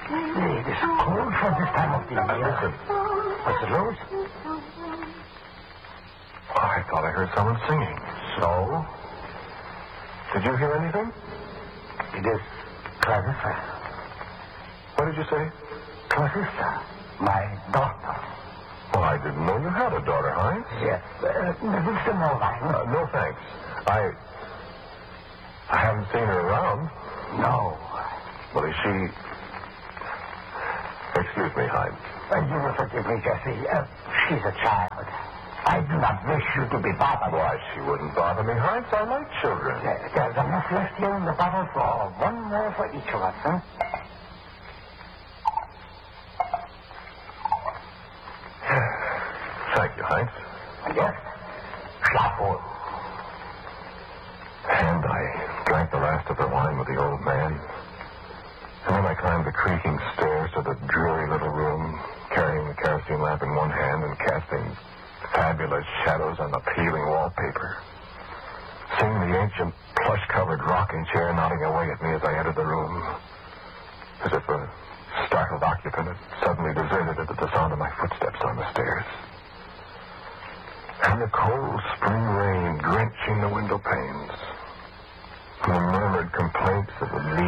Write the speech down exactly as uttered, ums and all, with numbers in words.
It is cold for this time of the year. Listen. What's the news? Oh, I thought I heard someone singing. So? Did you hear anything? It is Clarissa. What did you say? Clarissa, my daughter. Well, I didn't know you had a daughter, Heinz. Yes. Uh, Mister Novine. Uh, no, thanks. I... I haven't seen her around. No. Well, is she... Excuse me, Heinz. Uh, you will forgive me, Jesse. Uh, she's a child. I do not wish you to be bothered. Why, she wouldn't bother me, Heinz. I like children. Uh, there's enough left here in the bottle for one more for each of us, huh? Thank you, Heinz. Yes. Schlafwohl. And I drank the last of the wine with the old man. And then I climbed the creaking stairs to the dreary little room, carrying the kerosene lamp in one hand and casting fabulous shadows on the peeling wallpaper. Seeing the ancient plush-covered rocking chair nodding away at me as I entered the room, as if a startled occupant had suddenly deserted it at the sound of my footsteps on the stairs. And the cold spring rain drenching the window panes, and the murmured complaints of the